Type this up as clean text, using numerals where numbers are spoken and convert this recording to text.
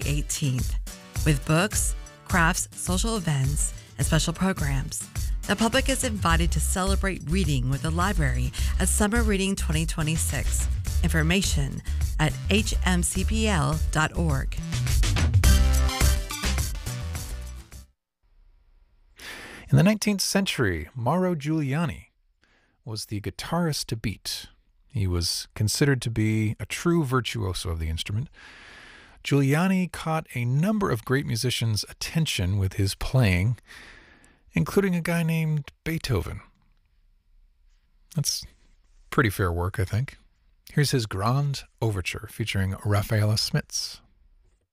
18th, with books, crafts, social events, and special programs. The public is invited to celebrate reading with the library at Summer Reading 2026. Information at hmcpl.org. In the 19th century, Mauro Giuliani was the guitarist to beat. He was considered to be a true virtuoso of the instrument. Giuliani caught a number of great musicians' attention with his playing, including a guy named Beethoven. That's pretty fair work, I think. Here's his Grand Overture featuring Rafaela Smits.